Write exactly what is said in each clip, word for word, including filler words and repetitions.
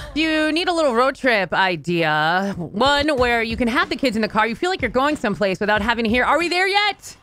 You need a little road trip idea. One where you can have the kids in the car. You feel like you're going someplace without having to hear, are we there yet?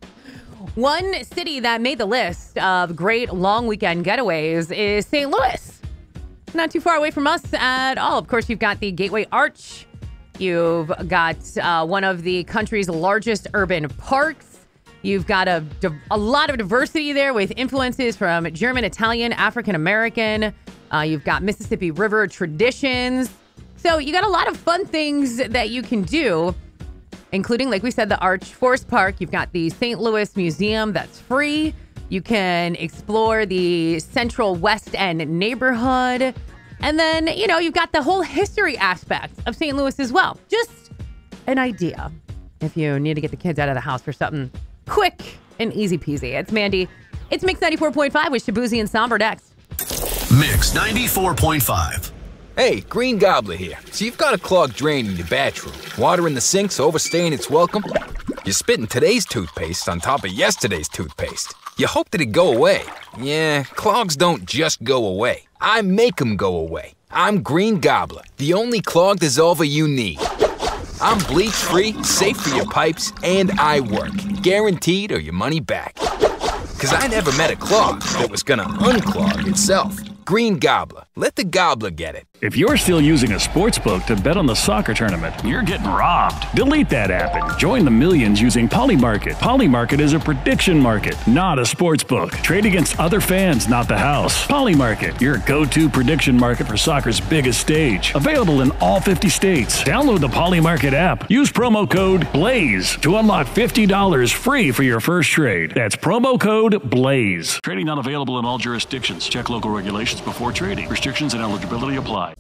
One city that made the list of great long weekend getaways is Saint Louis. Not too far away from us at all. Of course, you've got the Gateway Arch. You've got uh, one of the country's largest urban parks. You've got a, a lot of diversity there with influences from German, Italian, African American. Uh, you've got Mississippi River traditions. So you got a lot of fun things that you can do, including, like we said, the Arch Forest Park. You've got the Saint Louis Museum that's free. You can explore the Central West End neighborhood. And then, you know, you've got the whole history aspect of Saint Louis as well. Just an idea if you need to get the kids out of the house for something quick and easy peasy. It's Mandy. It's Mix ninety-four point five with Shabuzi and Somber next. Mix ninety-four point five. Hey, Green Gobbler here. So you've got a clogged drain in your bathroom. Water in the sink's overstaying its welcome. You're spitting today's toothpaste on top of yesterday's toothpaste. You hope that it'd go away. Yeah, clogs don't just go away. I make them go away. I'm Green Gobbler, the only clog dissolver you need. I'm bleach-free, safe for your pipes, and I work. Guaranteed or your money back. Because I never met a clog that was gonna unclog itself. Green Gobbler. Let the gobbler get it. If you're still using a sportsbook to bet on the soccer tournament, you're getting robbed. Delete that app and join the millions using Polymarket. Polymarket is a prediction market, not a sportsbook. Trade against other fans, not the house. Polymarket, your go-to prediction market for soccer's biggest stage. Available in all fifty states. Download the Polymarket app. Use promo code BLAZE to unlock fifty dollars free for your first trade. That's promo code BLAZE. Trading not available in all jurisdictions. Check local regulations before trading. Restrictions and eligibility apply.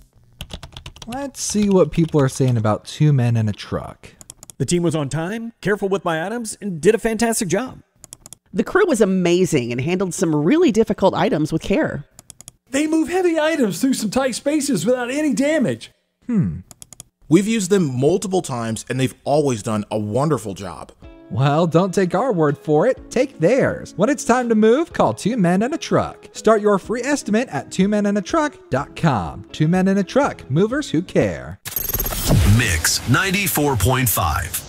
Let's see what people are saying about Two Men in a Truck. The team was on time, careful with my items, and did a fantastic job. The crew was amazing and handled some really difficult items with care. They move heavy items through some tight spaces without any damage. Hmm. We've used them multiple times and they've always done a wonderful job. Well, don't take our word for it. Take theirs. When it's time to move, call Two Men in a Truck. Start your free estimate at two men in a truck dot com. Two Men in a Truck. Movers who care. Mix ninety-four point five.